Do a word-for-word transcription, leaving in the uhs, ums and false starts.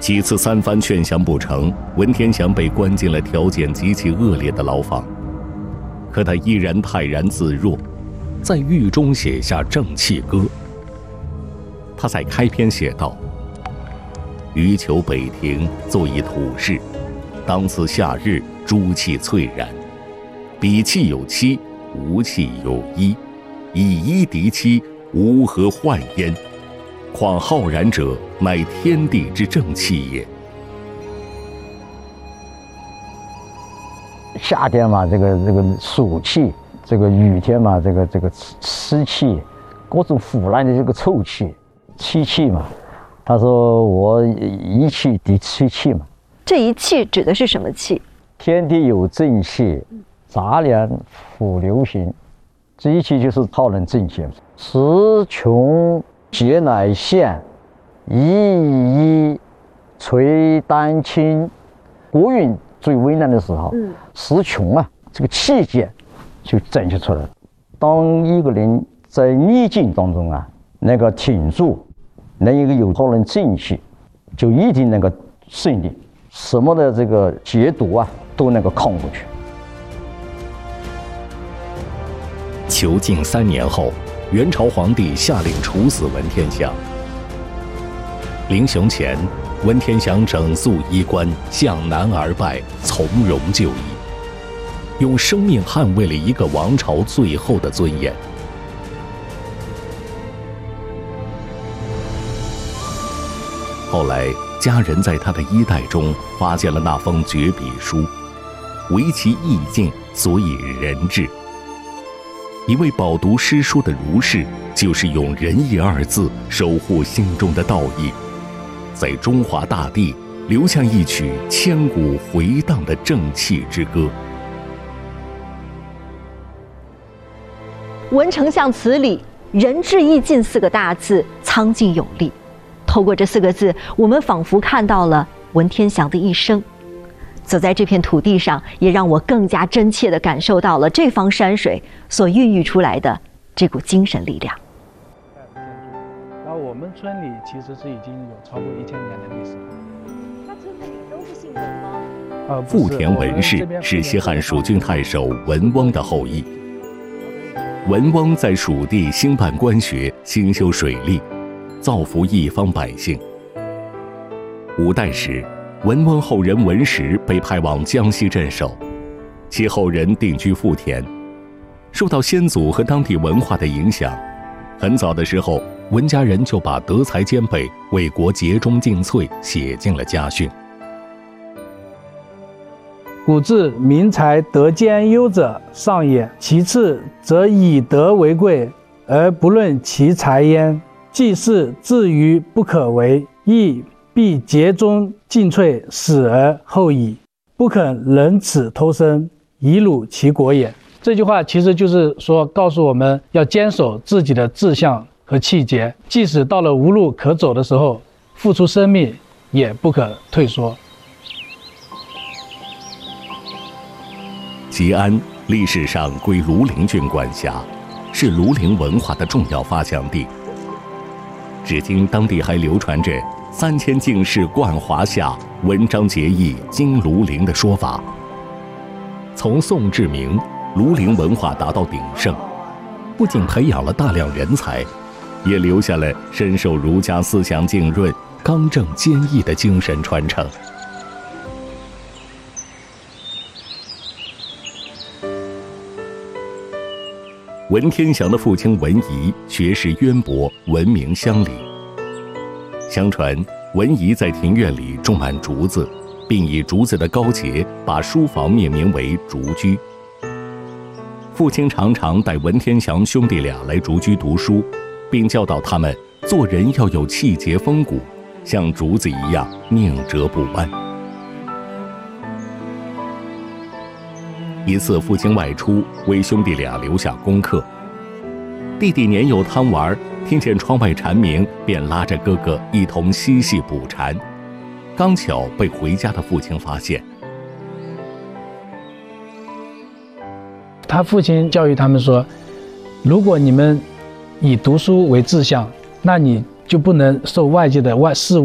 几次三番劝降不成，文天祥被关进了条件极其恶劣的牢房。可他依然泰然自若，在狱中写下《正气歌》。他在开篇写道：“余求北庭，作一土士，当此夏日，诸气翠然。彼气有七，无气有一，以一敌七，吾何患焉？况浩然者，乃天地之正气也。” 夏天嘛，这个这个暑气；这个雨天嘛，这个这个湿气，各种腐烂的这个臭气，七气嘛。他说我一气敌七气嘛。 这一气指的是什么气？ 天地有正气，杂粮辅流行。这一气就是浩然正气。时穷节乃现，一一垂丹青。国运最危难的时候，嗯，时穷啊，这个气节就展现出来了。当一个人在逆境当中啊，那个挺住，能够有浩然正气，就一定能够胜利，什么的这个劫夺啊，都能够抗过去。 囚禁三年后，元朝皇帝下令处死文天祥。临行前，文天祥整肃衣冠，向南而拜，从容就义，用生命捍卫了一个王朝最后的尊严。后来，家人在他的衣袋中发现了那封绝笔书，唯其意境，所以人至。一位饱读诗书的儒士，就是用仁义二字守护心中的道义，在中华大地留下一曲千古回荡的正气之歌。 文丞相词里“仁至义尽”四个大字苍劲有力，透过这四个字，我们仿佛看到了文天祥的一生。走在这片土地上，也让我更加真切地感受到了这方山水所孕育出来的这股精神力量。 然后我们村里其实是已经有超过一千年的历史了。 那村子里都是姓文吗？ 呃， 富田文氏是西汉蜀郡太守文翁的后裔。文翁在蜀地兴办官学，兴修水利，造福一方百姓。五代时，文翁后人文石被派往江西镇守，其后人定居富田。受到先祖和当地文化的影响，很早的时候，文家人就把德才兼备、为国竭忠尽瘁写进了家训。 古字民才德兼优者上也，其次则以德为贵，而不论其才焉。既是至于不可为，亦必竭忠尽瘁，死而后已，不肯忍此偷生，以辱其国也。这句话其实就是说，告诉我们要坚守自己的志向和气节，即使到了无路可走的时候，付出生命也不可退缩。 吉安历史上归庐陵郡管辖，是庐陵文化的重要发祥地。至今当地还流传着三千进士冠华夏，文章结义经庐陵的说法。从宋至明，庐陵文化达到鼎盛，不仅培养了大量人才，也留下了深受儒家思想浸润、刚正坚毅的精神传承。文天祥的父亲文仪学识渊博，闻名乡里。相传文仪在庭院里种满竹子，并以竹子的高节把书房命名为竹居。父亲常常带文天祥兄弟俩来竹居读书，并教导他们做人要有气节风骨，像竹子一样宁折不弯。一次父亲外出，为兄弟俩留下功课。弟弟年幼贪玩，听见窗外蝉鸣，便拉着哥哥一同嬉戏捕蝉，刚巧被回家的父亲发现。 他父亲教育他们说，如果你们以读书为志向，那你就不能受外界的外事物